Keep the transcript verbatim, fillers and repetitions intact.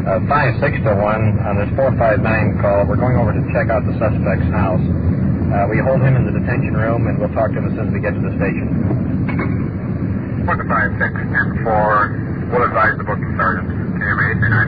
Uh, five six to one on this four five nine call. We're going over to check out the suspect's house. Uh, we hold him in the detention room, and we'll talk to him as soon as we get to the station. one five six ten four. We'll advise the booking sergeant. K M A three nine.